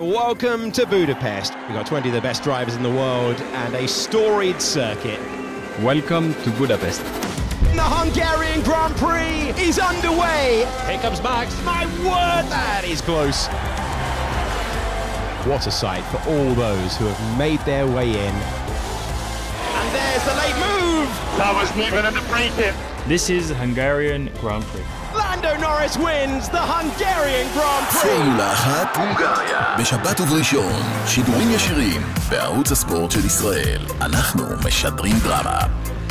Welcome to Budapest. We've got 20 of the best drivers in the world and a storied circuit. Welcome to Budapest. The Hungarian Grand Prix is underway. Here comes Max. My word, that is close. What a sight for all those who have made their way in. And there's the late move. That was moving at the break-in. This is Hungarian Grand Prix. Lando Norris wins the Hungarian Grand Prix. פורמולה 1 הונגריה. בשבת ובראשון, שידורים ישירים בערוץ הספורט של ישראל. אנחנו משדרים דרמה.